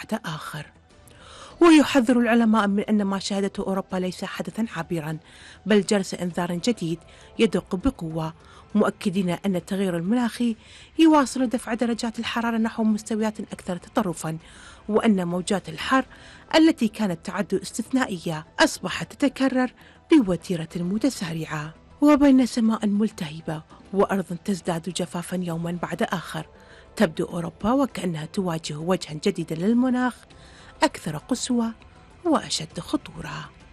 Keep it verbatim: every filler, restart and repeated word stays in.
بعد آخر. ويحذر العلماء من أن ما شهدته أوروبا ليس حدثا عابرا، بل جرس إنذار جديد يدق بقوة، مؤكدين أن التغير المناخي يواصل دفع درجات الحرارة نحو مستويات أكثر تطرفا، وأن موجات الحر التي كانت تعد استثنائية أصبحت تتكرر بوتيرة متسارعة. وبين سماء ملتهبة وأرض تزداد جفافا يوما بعد آخر، تبدو أوروبا وكأنها تواجه وجها جديدا للمناخ أكثر قسوة وأشد خطورة.